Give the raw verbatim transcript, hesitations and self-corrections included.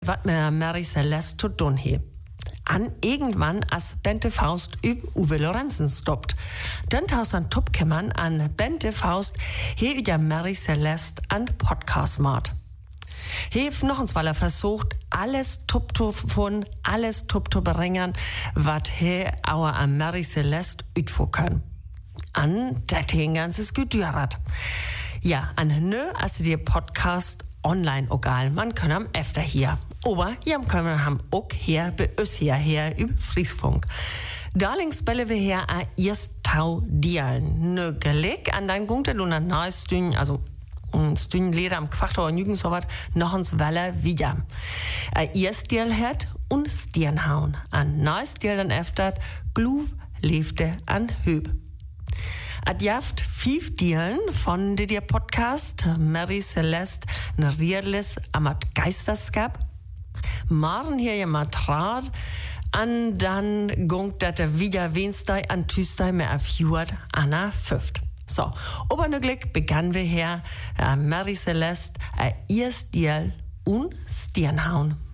wat mir Mary Celeste zu tun he. An irgendwann as Bente Faust üb Uwe Lorenzen stoppt. Dann taus an Tupkemann an Bente Faust he ja Mary Celeste an Podcast macht. Hef noch uns, weil er versucht, alles tup von, alles tup zu bringen, wat he auer an Mary Celeste ütfo können. An dat he ein ganzes Gedürat. Ja, an nö, as die Podcast online egal, man kann am öfter hier. Aber ja, können haben auch hier bei uns hier her über Friesfunk. Darlings belle wir hier a erst tau dialen. Nö, geleg an dein Gunte und an neues Stünd, also ein Stünd Leder am Quachter und Jügen so wat, noch uns Weller wieder. A erst dial hat und Stirnhauen. An neues dial dann öfter, Gluv lebte an Höb. Adjaft fief Dielen von der Podcast Mary Celeste n Rierles amat Geisterskap. Maren hier ja mal trat, an dann gungt dat der wieder Wenstei an Tüstei mehr erführt Anna Fünft. So, obernöglich begannen wir hier äh, Mary Celeste äh, erst Diel und Stirnhauen.